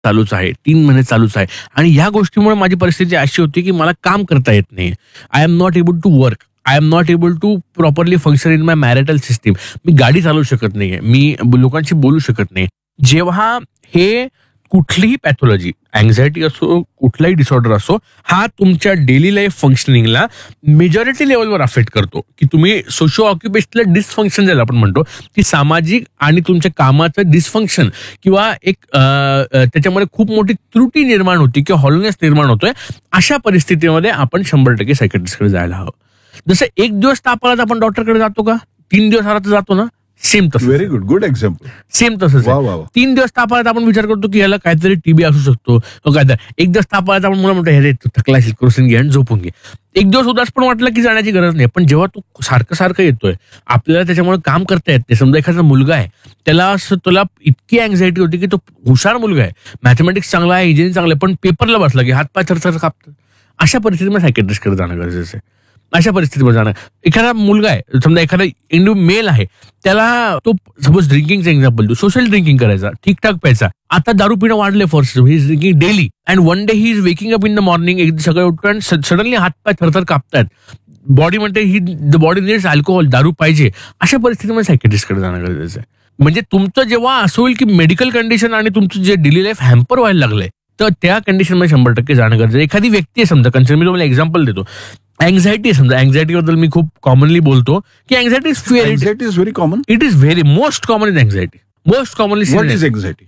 चालूच आहे, 3 महिने चालूच आहे. आणि ह्या गोष्टीमुळे माझी परिस्थिती अशी होती की मला काम करता येत नाही. I am not able to work. I am not able to properly function in my marital system. मी गाडी चालवू शकत नाहीये, मी लोकांशी बोलू शकत नाही. जेव्हा हे कुठलीही पॅथॉलॉजी, अँझायटी असो, कुठलाही डिसऑर्डर असो, हा तुमच्या डेली लाईफ फंक्शनिंगला मेजॉरिटी लेवलवर अफेक्ट करतो. की तुम्ही सोशो ऑक्युपेशनल डिसफंक्शन ज्याला आपण म्हणतो, की सामाजिक आणि तुमच्या कामाचं डिसफंक्शन किंवा एक त्याच्यामध्ये खूप मोठी त्रुटी निर्माण होती किंवा हॉलोनेस निर्माण होतोय. अशा परिस्थितीमध्ये आपण 100% सायकॅट्रिस्टकडे जायला हवं. जसं एक दिवस ताप आला तर आपण डॉक्टरकडे जातो का? 3 दिवस आला तर जातो ना? सेम तसं. Very good example. सेम तसंच. 3 दिवस ताप आला तर आपण विचार करतो की याला काहीतरी टीबी असू शकतो, काहीतरी. एक दिवस ताप आला तर आपण मला म्हणतो हे तू थकला असेल, क्रोसिन घे आणि झोपून घे. एक दिवस उदास पण वाटलं की जाण्याची गरज नाही. पण जेव्हा तू सारखं येतोय, आपल्याला त्याच्यामुळे काम करता येत नाही. समजा एखादा मुलगा आहे, त्याला इतकी अँझायटी होती की तो हुशार मुलगा आहे, मॅथमॅटिक्स चांगला आहे, इंजिनिअरिंग चांगलं आहे, पण पेपरला बसला की हातपाय थरथर कापतात. अशा परिस्थितीमध्ये सायकॅट्रिस्टकडे जाणं गरजेचं आहे. अशा परिस्थितीमध्ये जाणं. एखादा मुलगा आहे, समजा एखादा मेल आहे, त्याला तो सपोज ड्रिंकिंगचं एक्झाम्पल देऊ, सोशल ड्रिंकिंग करायचा, ठीकठाक प्यायचा. आता दारू पिणं वाढले first, he is drinking daily and one day he is waking up in the morning, एक सगळं उठून सडनली हातपाय थरथर कापतात. बॉडी म्हणते ही द बॉडी नीड्स अल्कोहोल, दारू पाहिजे. अशा परिस्थितीमध्ये सायकॅट्रिस्टकडे जाणं गरजेचं आहे. म्हणजे तुमचं जेव्हा असं होईल की मेडिकल कंडिशन आणि तुमचं जे डेली लाईफ हॅम्पर व्हायला लागलंय, तर त्या कंडिशनमध्ये 100% जाणं गरजेचं आहे. एखादी व्यक्ती आहे समजा, कन्सिडर, मी तुम्हाला एक्झाम्पल देतो. अँझायटी समजा, अँझायटी बद्दल मी खूप कॉमनली बोलतो की anxiety is fear. Anxiety is very common. It is very most common is anxiety. Most commonly What is anxiety?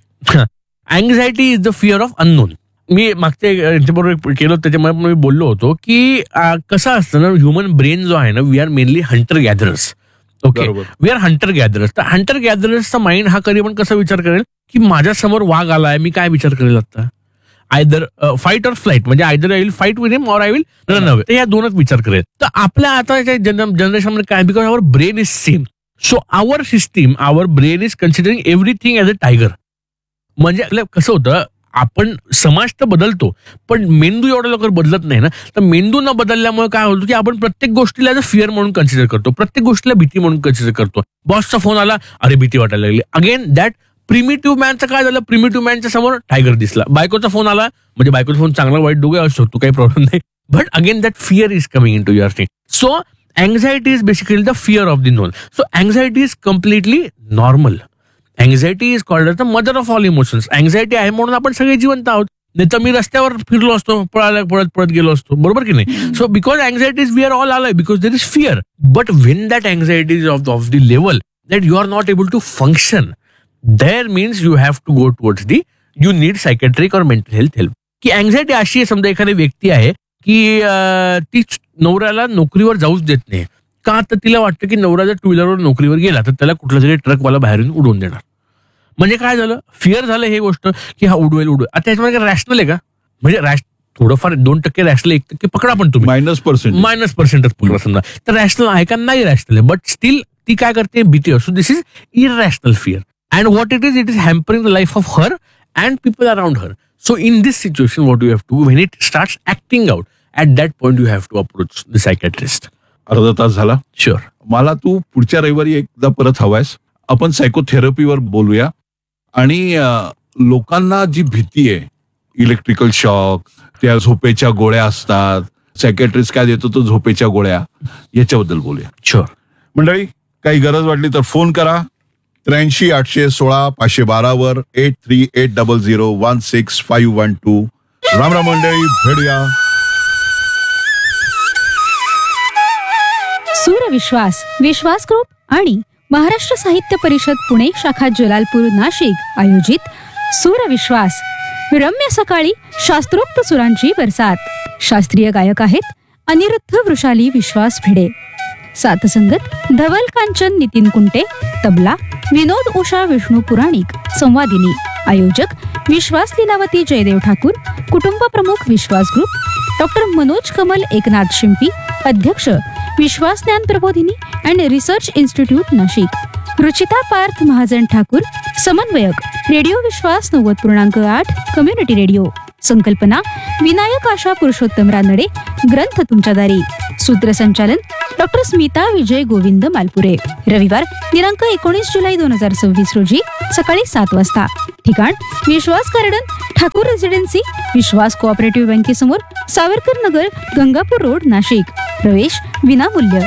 Anxiety is the fear of unknown. मी मागच्या यांच्याबरोबर केलं, त्याच्यामुळे मी बोललो होतो की कसं असतं ना, ह्युमन ब्रेन जो आहे ना, we R mainly Hunter गॅदरर्स. Okay, we R Hunter गॅदरर्स. तर हंटर गॅदरर्सचा माइंड हा कधी पण कसा विचार करेल की माझ्या समोर वाघ आलाय, मी काय विचार करेल आता? आयदर फाईट ऑर फ्लाईट, म्हणजे either I will fight with him or I will run away. तर या दोनच विचार करेल. तर आपल्या आताच्या जनरेशनमध्ये काय, because our brain is same. So our system, our brain is considering everything as a tiger. म्हणजे आपलं कसं होतं, आपण समाज तर बदलतो, पण मेंदू एवढ्या लवकर बदलत नाही ना. तर मेंदू न बदलल्यामुळे काय होतं की आपण प्रत्येक गोष्टीला ॲज अ फिअर म्हणून कन्सिडर करतो, प्रत्येक गोष्टीला भीती म्हणून कन्सिडर करतो. बॉसचा फोन आला, अरे भीती वाटायला लागली. अगेन दॅट प्रिमिटिव्ह मॅनचं काय झालं, प्रिमिटिव्ह मॅनच्या समोर टायगर दिसला. बायकोचा फोन आला, म्हणजे बायकोचा फोन चांगला वाईट दोघे असू शकतो, काही प्रॉब्लेम नाही. But again that fear is coming in to your thing. So anxiety is basically the fear of the non. So anxiety is completely normal. Anxiety is called the mother of all emotions. Anxiety आहे म्हणून आपण सगळे जिवंत आहोत. नाही तर मी रस्त्यावर फिरलो असतो, पळत गेलो असतो, बरोबर की नाही? So because anxiety is we R all आलाय, because there is fear. But Wien that anxiety is of the level that you R not able to function, there means you have to go towards you need psychiatric or mental health help. की anxiety अशी आहे, समजा एखादी व्यक्ती आहे की ती नवऱ्याला नोकरीवर जाऊच देत नाही. का? तर तिला वाटतं की नवरा जर 2 व्हीलरवर नोकरीवर गेला तर त्याला कुठला तरी ट्रकवाला बाहेरून उडवून देणार. म्हणजे काय झालं, फिअर झालं हे गोष्ट की हा उडवेल. आता त्याच्यामध्ये काय रॅशनल आहे का? म्हणजे थोडंफार 2% रॅशनल, 1% पकडा, पण तुम्ही -%च पकडा समजा, तर रॅशनल आहे का? नाही रॅशनल आहे. बट स्टील ती काय करते, भीती असो. दिस is irrational fear. And what it is hampering the life of her and people around her. So in this situation, what you have to do, when it starts acting out, at that point you have to approach the psychiatrist. अर्धा तास झाला. Sure. मला तू पुढच्या रविवारी एकदा परत हवायस. आपण सायकोथेरपीवर बोलूया. आणि लोकांना जी भीती आहे, इलेक्ट्रिकल शॉक, त्या झोपेच्या गोळ्या असतात, सायकियाट्रिस्ट काय देतो तो झोपेच्या गोळ्या, याच्याबद्दल बोलूया. Sure. मंडळी, काही गरज वाटली तर फोन करा 83 816 512 वर 8380016512. राम राम मंडळी, भेटूया. सूरविश्वास, विश्वास ग्रुप आणि महाराष्ट्र साहित्य परिषद पुणे शाखा जलालपूर नाशिक आयोजित सूरविश्वास. रम्य सकाळी शास्त्रोक्त सुरांची बरसात. शास्त्रीय गायक आहेत अनिरुद्ध वृषाली विश्वास भिडे. साथसंगत धवल कांचन नितीन कुंटे. तबला विनोद उषा विष्णू पुराणिक. संवादिनी आयोजक विश्वास लीलावती जयदेव ठाकूर. कुटुंब प्रमुख विश्वास ग्रुप. डॉक्टर मनोज कमल एकनाथ शिंपी. अध्यक्ष विश्वास ज्ञान प्रबोधिनी and research institute Nashik. Ruchita Parth Mahajan Thakur. समन्वयक रेडिओ विश्वास 90.8 कम्युनिटी रेडिओ. संकल्पना विनायक आशा पुरुषोत्तम रानडे. ग्रंथ तुमच्या दारी. सूत्रसंचालन डॉक्टर स्मिता विजय गोविंद मालपुरे. रविवार दिनांक 19 जुलै 2026 रोजी सकाळी 7 वाजता. ठिकाण विश्वास गार्डन, ठाकूर रेसिडेन्सी, विश्वास कोऑपरेटिव्ह बँकेसमोर, सावरकर नगर, गंगापूर रोड, नाशिक. प्रवेश विनामूल्य.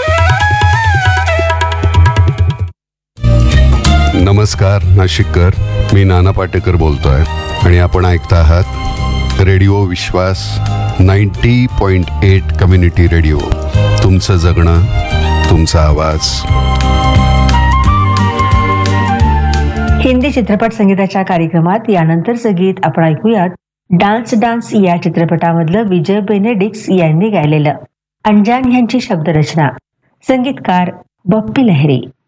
नमस्कार नाशिककर, मी नाना पाटेकर बोलतोय आणि आपण ऐकता आहात रेडिओ विश्वास 90.8 कम्युनिटी रेडिओ. तुमचं जगणं, तुमचा आवाज. हिंदी चित्रपट संगीताच्या कार्यक्रमात यानंतरचं गीत आपण ऐकूयात. डान्स डान्स या चित्रपटामधलं विजय बेनेडिक्स यांनी गायलेलं. अंजान यांची शब्दरचना, संगीतकार बप्पी लहिरी.